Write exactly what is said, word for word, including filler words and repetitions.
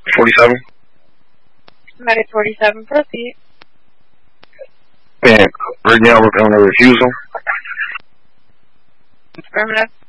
forty-seven. Medic forty-seven, proceed. And right now we're on a refusal. Affirmative.